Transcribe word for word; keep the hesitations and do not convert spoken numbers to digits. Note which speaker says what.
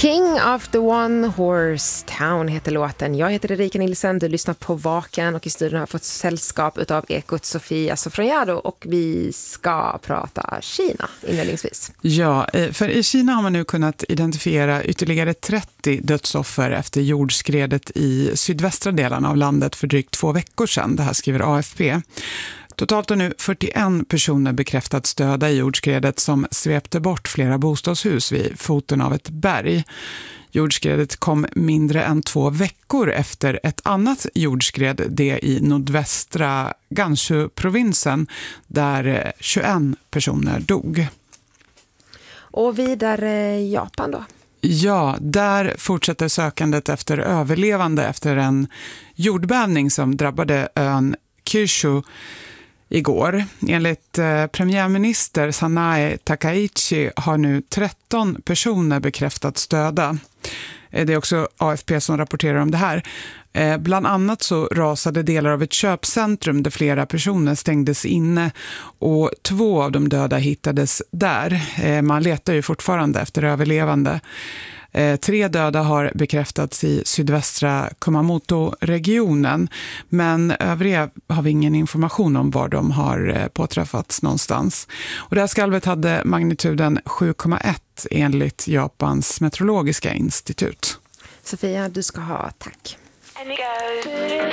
Speaker 1: King of the One Horse Town heter låten. Jag heter Erika Nilsson, du lyssnar på Vaken och i studion har fått sällskap utav Ekot Sofia Sofroniado och vi ska prata Kina inledningsvis.
Speaker 2: Ja, för i Kina har man nu kunnat identifiera ytterligare trettio dödsoffer efter jordskredet i sydvästra delarna av landet för drygt två veckor sedan. Det här skriver A F P. Totalt har nu fyrtioen personer bekräftats döda i jordskredet som svepte bort flera bostadshus vid foten av ett berg. Jordskredet kom mindre än två veckor efter ett annat jordskred, det i nordvästra Gansu-provinsen, där tjugoen personer dog.
Speaker 1: Och vidare Japan då?
Speaker 2: Ja, där fortsätter sökandet efter överlevande efter en jordbävning som drabbade ön Kyushu igår. Enligt eh, premiärminister Sanae Takaichi har nu tretton personer bekräftats döda. Eh, det är också A F P som rapporterar om det här. Eh, bland annat så rasade delar av ett köpcentrum där flera personer stängdes inne och två av de döda hittades där. Eh, man letar ju fortfarande efter överlevande. Eh, tre döda har bekräftats i sydvästra Kumamoto-regionen, men övriga har vi ingen information om var de har eh, påträffats någonstans. Och det här skalvet hade magnituden sju komma ett enligt Japans meteorologiska institut.
Speaker 1: Sofia, du ska ha tack.